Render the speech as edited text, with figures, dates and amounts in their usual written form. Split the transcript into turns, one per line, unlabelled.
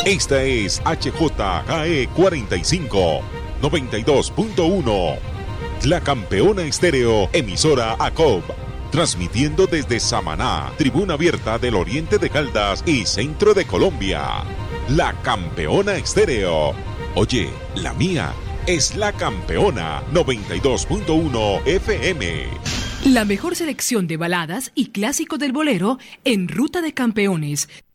Esta es HJKE 45, 92.1. La Campeona Estéreo, emisora ACOB. Transmitiendo desde Samaná, tribuna abierta del oriente de Caldas y centro de Colombia. La Campeona Estéreo. Oye, la mía es La Campeona 92.1 FM.
La mejor selección de baladas y clásicos del bolero en Ruta de Campeones.